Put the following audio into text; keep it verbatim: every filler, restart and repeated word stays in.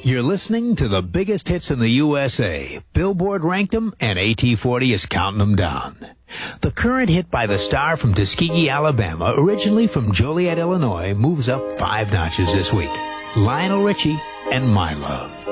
You're listening to the biggest hits in the U S A. Billboard ranked them, and A T forty is counting them down. The current hit by the star from Tuskegee, Alabama, originally from Joliet, Illinois, moves up five notches this week. Lionel Richie and My Love.